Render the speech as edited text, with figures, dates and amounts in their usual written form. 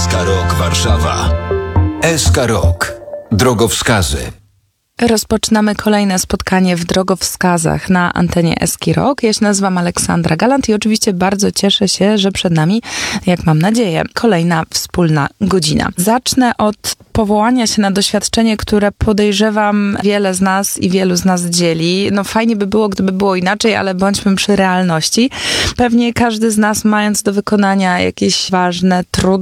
SK Rok Warszawa. SK Rok. Drogowskazy. Rozpoczynamy kolejne spotkanie w drogowskazach na antenie Eski Rock. Ja się nazywam Aleksandra Galant i oczywiście bardzo cieszę się, że przed nami, jak mam nadzieję, kolejna wspólna godzina. Zacznę od powołania się na doświadczenie, które podejrzewam wiele z nas i wielu z nas dzieli. No fajnie by było, gdyby było inaczej, ale bądźmy przy realności. Pewnie każdy z nas, mając do wykonania jakieś ważne, trudne